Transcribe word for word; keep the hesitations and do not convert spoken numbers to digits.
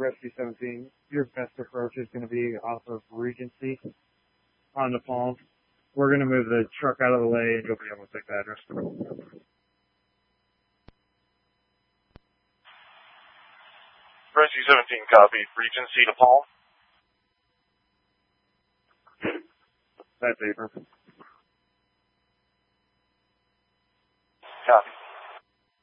Rescue seventeen. Your best approach is going to be off of Regency on the Palm. We're going to move the truck out of the way and you'll be able to take the address. Rescue seventeen, copy. Regency to Palm. That's April.